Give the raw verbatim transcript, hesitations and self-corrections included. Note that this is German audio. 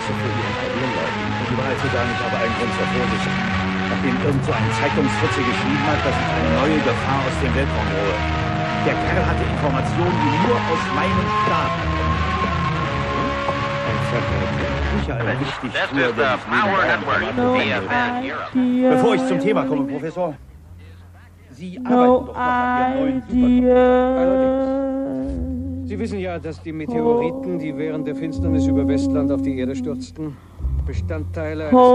Größe für ihren eigenen Leuten. Um die Wahrheit zu sagen, ich habe einen Grund zur Vorsicht. Nachdem irgend so ein Zeitungsfritze geschrieben hat, dass ich eine neue Gefahr aus dem Weltraum drohe. Der Kerl hatte Informationen, die nur aus meinem Staat. Ein Verräter. Michael, richtig früher, der ich Bevor ich zum Thema komme, Professor. Sie arbeiten No doch noch an Ihrem neuen idea. Allerdings. Sie wissen ja, dass die Meteoriten, die während der Finsternis über Westland auf die Erde stürzten, Bestandteile eines